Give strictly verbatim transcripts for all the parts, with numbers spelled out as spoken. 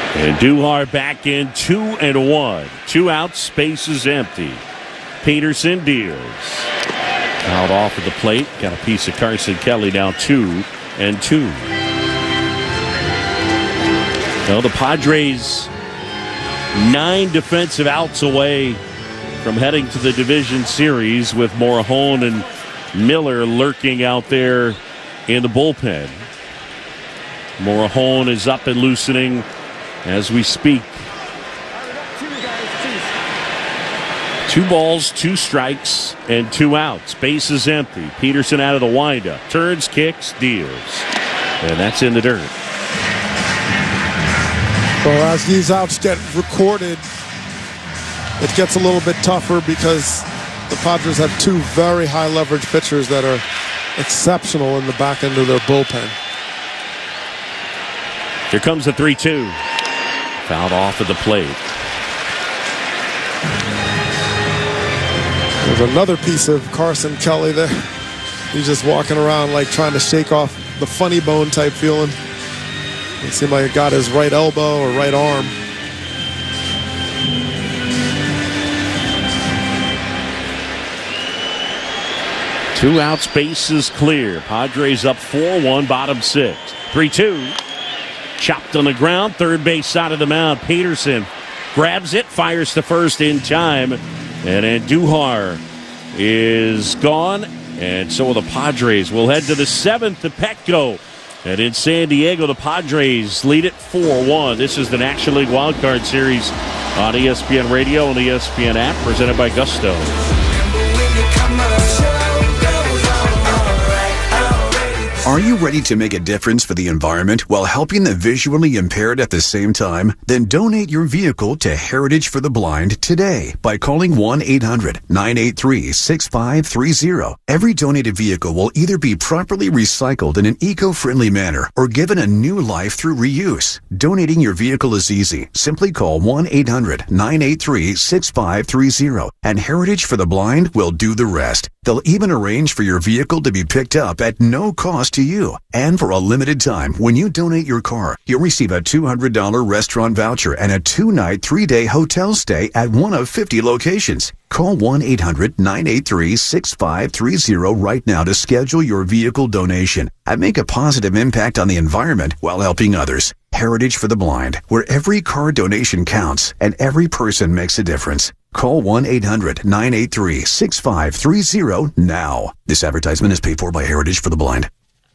And Duhar back in two and one. Two outs, space is empty. Peterson deals. Fouled off at the plate. Got a piece of Carson Kelly now two and two. Well, the Padres nine defensive outs away from heading to the division series with Morejon and Miller lurking out there in the bullpen. Morejon is up and loosening as we speak. Two balls, two strikes, and two outs. Base is empty. Peterson out of the windup. Turns, kicks, deals. And that's in the dirt. Well, as these outs get recorded, it gets a little bit tougher because the Padres have two very high leverage pitchers that are exceptional in the back end of their bullpen. Here comes the three two. Fouled off at the plate. There's another piece of Carson Kelly there. He's just walking around like trying to shake off the funny bone type feeling. It seemed like he got his right elbow or right arm. Two outs, base is clear. Padres up four one, bottom six. three two. Chopped on the ground, third base side of the mound. Peterson grabs it, fires to first in time. And Andujar is gone. And so will the Padres. We'll head to the seventh to Petco. And in San Diego, the Padres lead it four one. This is the National League Wildcard Series on E S P N Radio and the E S P N app, presented by Gusto. Are you ready to make a difference for the environment while helping the visually impaired at the same time? Then donate your vehicle to Heritage for the Blind today by calling one eight hundred nine eight three six five three zero. Every donated vehicle will either be properly recycled in an eco-friendly manner or given a new life through reuse. Donating your vehicle is easy. Simply call one eight hundred nine eight three six five three zero and Heritage for the Blind will do the rest. They'll even arrange for your vehicle to be picked up at no cost to you. And for a limited time, when you donate your car, you'll receive a two hundred dollars restaurant voucher and a two-night, three-day hotel stay at one of fifty locations. Call one eight hundred nine eight three six five three zero right now to schedule your vehicle donation and make a positive impact on the environment while helping others. Heritage for the Blind, where every car donation counts and every person makes a difference. Call one eight hundred nine eight three six five three zero now. This advertisement is paid for by Heritage for the Blind.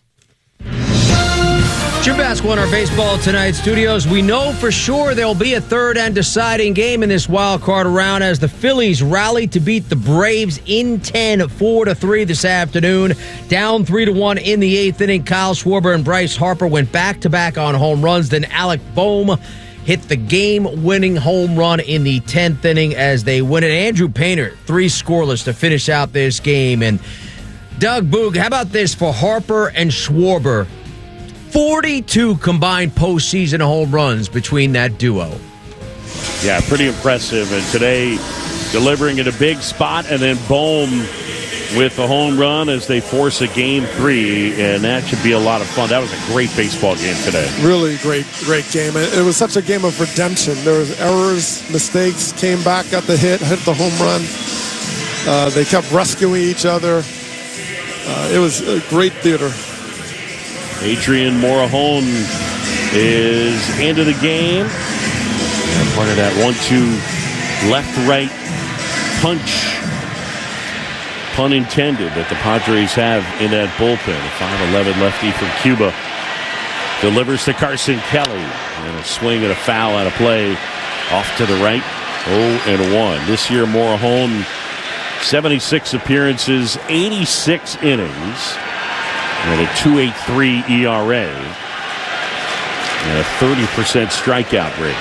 Jim Basco in our Baseball Tonight studios. We know for sure there will be a third and deciding game in this wild card round as the Phillies rally to beat the Braves in ten, four to three this afternoon. Down three to one in the eighth inning. Kyle Schwarber and Bryce Harper went back-to-back on home runs. Then Alec Bohm hit the game-winning home run in the tenth inning as they win it. Andrew Painter, three scoreless to finish out this game. And Doug Boog, how about this for Harper and Schwarber? forty-two combined postseason home runs between that duo. Yeah, pretty impressive. And today, delivering at a big spot, and then Bohm with the home run as they force a game three, and that should be a lot of fun. That was a great baseball game today. Really great, great game. It was such a game of redemption. There was errors, mistakes, came back, got the hit, hit the home run. Uh, they kept rescuing each other. Uh, it was a great theater. Adrian Morejon is into the game. And part of that one two left-right punch, pun intended, that the Padres have in that bullpen. A five eleven lefty from Cuba delivers to Carson Kelly. And a swing and a foul out of play off to the right. oh and one. This year, Morejon, seventy-six appearances, eighty-six innings. And a two point eight three E R A. And a thirty percent strikeout rate.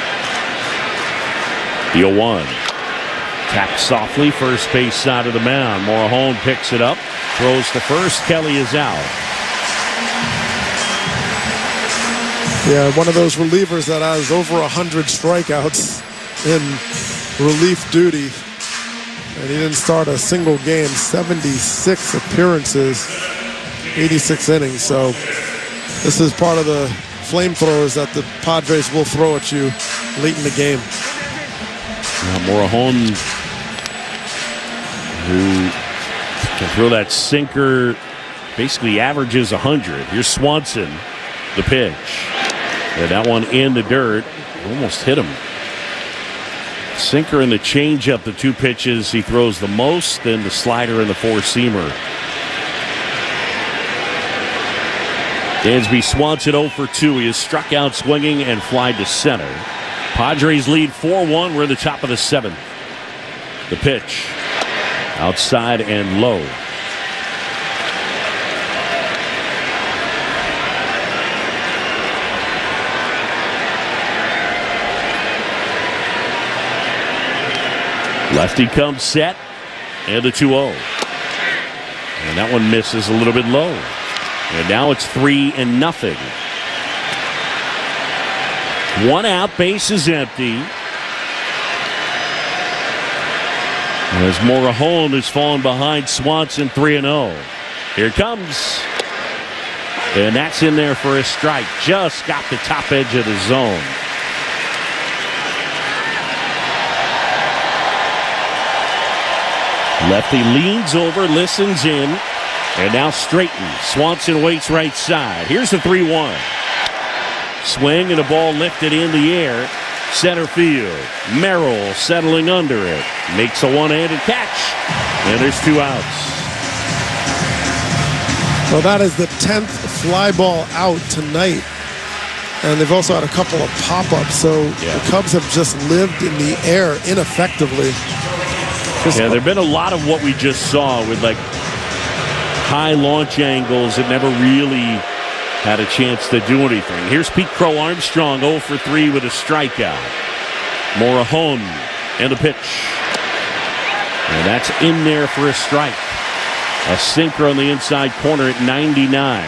The oh one. Tapped softly, first base side of the mound. Morejon picks it up, throws to first. Kelly is out. Yeah, one of those relievers that has over one hundred strikeouts in relief duty. And he didn't start a single game. seventy-six appearances. eighty-six innings, so this is part of the flamethrowers that the Padres will throw at you late in the game. Now Morejon, who can throw that sinker, basically averages one hundred. Here's Swanson, the pitch. And that one in the dirt. Almost hit him. Sinker and the changeup, the two pitches he throws the most, then the slider and the four-seamer. Dansby Swanson oh for two. He is struck out swinging and fly to center. Padres lead four one. We're at the top of the seventh. The pitch. Outside and low. Lefty comes set, and the two oh. And that one misses a little bit low. And now it's three and nothing. One out, base is empty. As Morejon has fallen behind Swanson three and oh. Here it comes. And that's in there for a strike. Just got the top edge of the zone. Lefty leans over, listens in, and now straightens. Swanson waits right side. Here's the three one. Swing and a ball lifted in the air. Center field. Merrill settling under it. Makes a one-handed catch. And there's two outs. Well, that is the tenth fly ball out tonight. And they've also had a couple of pop-ups. So yeah. The Cubs have just lived in the air ineffectively. Yeah, there have been a lot of what we just saw with like high launch angles that never really had a chance to do anything. Here's Pete Crow Armstrong oh for three with a strikeout. Morejon and a pitch. And that's in there for a strike. A sinker on the inside corner at ninety-nine.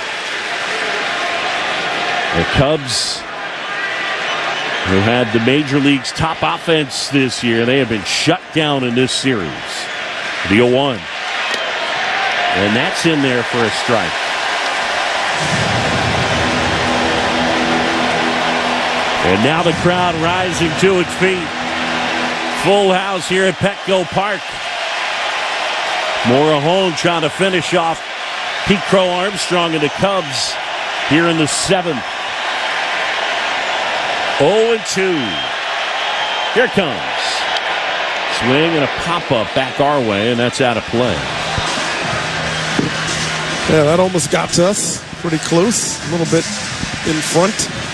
The Cubs, who had the Major League's top offense this year, they have been shut down in this series. The oh one. And that's in there for a strike. And now the crowd rising to its feet. Full house here at Petco Park. Morejon trying to finish off Pete Crow Armstrong and the Cubs here in the seventh. oh and two. Here it comes. Swing and a pop-up back our way, and that's out of play. Yeah, that almost got to us. Pretty close. A little bit in front.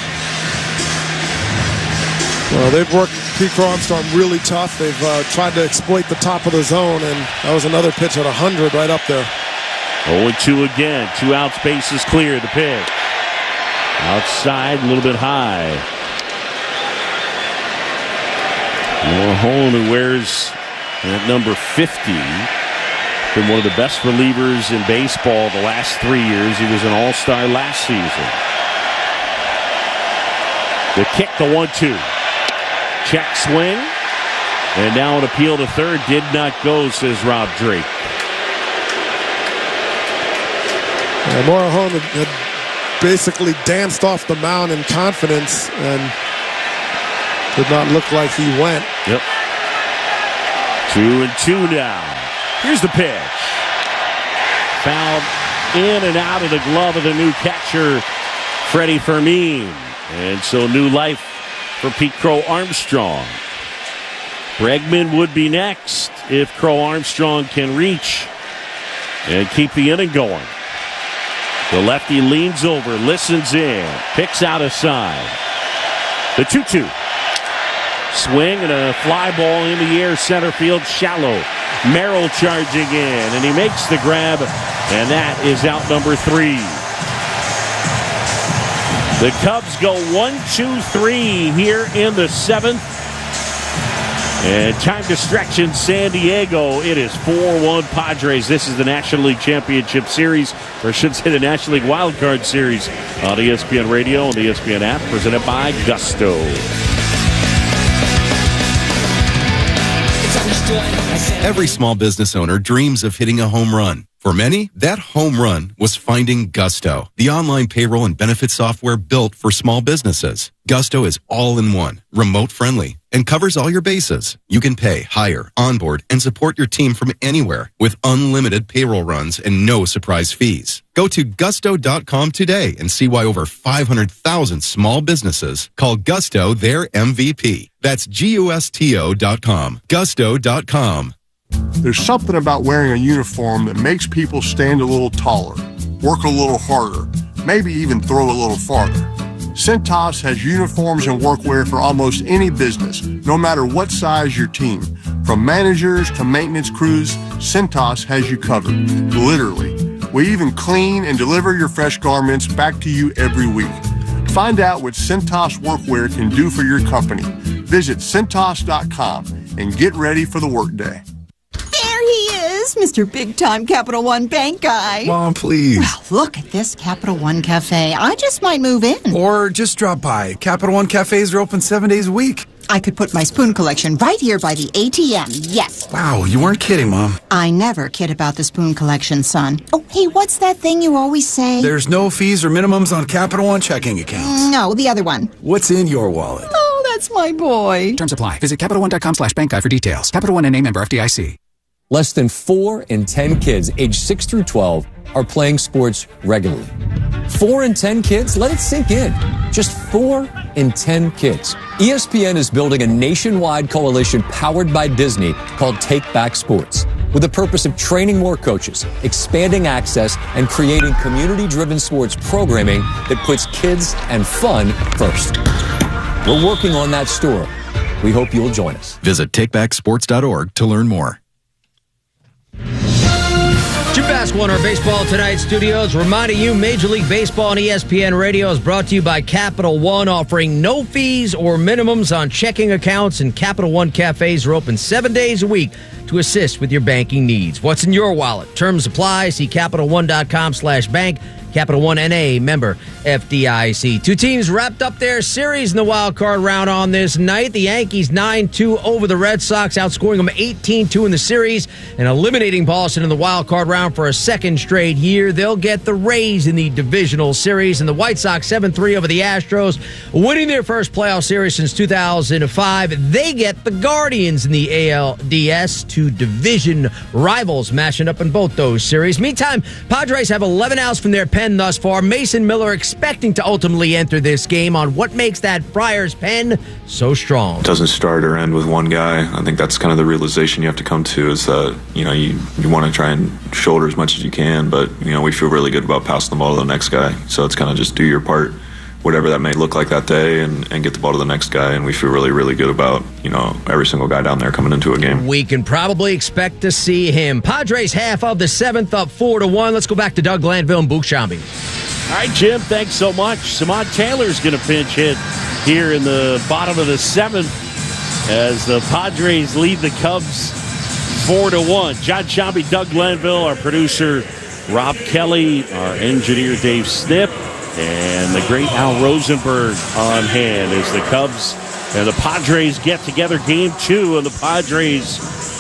Well, they've worked Pete Crow Armstrong really tough. They've uh, tried to exploit the top of the zone, and that was another pitch at one hundred right up there. oh and two again. Two outs, bases clear. The pitch. Outside, a little bit high. Morejon, who wears at number fifty, been one of the best relievers in baseball the last three years. He was an all-star last season. The kick, the one two. Check swing. And now an appeal to third. Did not go, says Rob Drake. Yeah, Morejon had basically danced off the mound in confidence and did not look like he went. Yep. Two and two now. Here's the pitch. Fouled in and out of the glove of the new catcher, Freddie Fermin. And so new life for Pete Crow Armstrong. Bregman would be next if Crow Armstrong can reach and keep the inning going. The lefty leans over, listens in, picks out a side. The two two. Swing and a fly ball in the air, center field, shallow. Merrill charging in, and he makes the grab, and that is out number three. The Cubs go one, two, three here in the seventh. And time to stretch in San Diego. It is four one Padres. This is the National League Championship Series, or I should say the National League Wild Card Series on E S P N Radio and the E S P N app, presented by Gusto. Every small business owner dreams of hitting a home run. For many, that home run was finding Gusto, the online payroll and benefit software built for small businesses. Gusto is all-in-one, remote-friendly, and covers all your bases. You can pay, hire, onboard, and support your team from anywhere with unlimited payroll runs and no surprise fees. Go to gusto dot com today and see why over five hundred thousand small businesses call Gusto their M V P. That's G U S T O dot com. gusto dot com. There's something about wearing a uniform that makes people stand a little taller, work a little harder, maybe even throw a little farther. Cintas has uniforms and workwear for almost any business, no matter what size your team. From managers to maintenance crews, Cintas has you covered, literally. We even clean and deliver your fresh garments back to you every week. Find out what Cintas workwear can do for your company. Visit Cintas dot com and get ready for the workday. There he is, Mister Big Time Capital One Bank guy. Mom, please. Well, look at this Capital One Cafe. I just might move in. Or just drop by. Capital One cafes are open seven days a week. I could put my spoon collection right here by the A T M, yes. Wow, you weren't kidding, Mom. I never kid about the spoon collection, son. Oh, hey, what's that thing you always say? There's no fees or minimums on Capital One checking accounts. No, the other one. What's in your wallet? Oh, that's my boy. Terms apply. Visit Capital One dot com slash bank guide for details. Capital One N A member F D I C. Less than four in ten kids aged six through twelve are playing sports regularly. Four in ten kids? Let it sink in. Just four in ten kids. E S P N is building a nationwide coalition powered by Disney called Take Back Sports, with the purpose of training more coaches, expanding access, and creating community-driven sports programming that puts kids and fun first. We're working on that story. We hope you'll join us. Visit take back sports dot org to learn more. Jim Basketball in our Baseball Tonight studios, reminding you Major League Baseball and E S P N Radio is brought to you by Capital One, offering no fees or minimums on checking accounts, and Capital One cafes are open seven days a week to assist with your banking needs. What's in your wallet? Terms apply. See Capital One dot com slash bank. Capital One N A member F D I C. Two teams wrapped up their series in the wild card round on this night. The Yankees nine two over the Red Sox, outscoring them eighteen two in the series and eliminating Boston in the wild card round for a second straight year. They'll get the Rays in the divisional series, and the White Sox seven three over the Astros, winning their first playoff series since two thousand five. They get the Guardians in the A L D S, two division rivals matching up in both those series. Meantime, Padres have eleven outs from their pen thus far. Mason Miller expecting to ultimately enter this game on what makes that Friars pen so strong. It doesn't start or end with one guy. I think that's kind of the realization you have to come to, is that, you know, you, you want to try and shoulder as much as you can, but, you know, we feel really good about passing the ball to the next guy. So it's kind of just do your part, whatever that may look like that day, and, and get the ball to the next guy. And we feel really, really good about, you know, every single guy down there coming into a game. We can probably expect to see him. Padres half of the seventh, up four to one. Let's go back to Doug Glanville and Boog Shambi. All right, Jim, thanks so much. Samad Taylor's going to pinch hit here in the bottom of the seventh as the Padres lead the Cubs four to one. John Shambi, Doug Glanville, our producer Rob Kelly, our engineer Dave Snip, and the great Al Rosenberg on hand as the Cubs and the Padres get together. Game two, and the Padres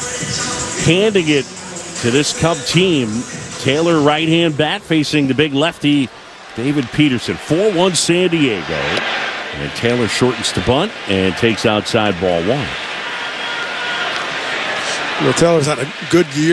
handing it to this Cub team. Taylor, right-hand bat, facing the big lefty, David Peterson. four one San Diego. And Taylor shortens to bunt and takes outside ball one. You know, Taylor's had a good year.